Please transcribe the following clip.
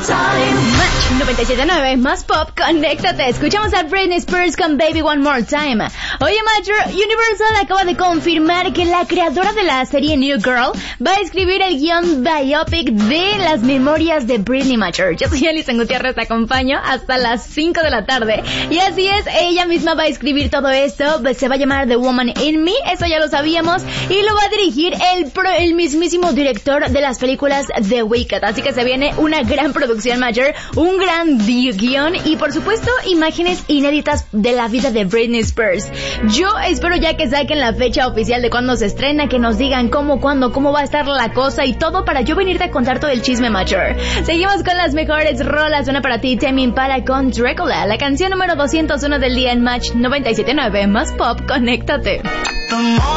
Match 97.9, más pop, conéctate. Escuchamos a Britney Spears con Baby One More Time. Oye, Major, Universal acaba de confirmar que la creadora de la serie New Girl va a escribir el guión biopic de las memorias de Britney, Major. Yo soy Alison Gutiérrez, te acompaño hasta las 5 de la tarde. Y así es, ella misma va a escribir todo esto. Se va a llamar The Woman in Me, eso ya lo sabíamos. Y lo va a dirigir el mismísimo director de las películas The Wicked. Así que se viene una gran producción, Major, un gran guión y por supuesto imágenes inéditas de la vida de Britney Spears. Yo espero ya que saquen la fecha oficial de cuándo se estrena, que nos digan cómo, cuándo, cómo va a estar la cosa y todo para yo venirte a contar todo el chisme, Major. Seguimos con las mejores rolas. Una para ti, Tame Impala con Dracula, la canción número 201 del día en Match 97.9, más pop, conéctate.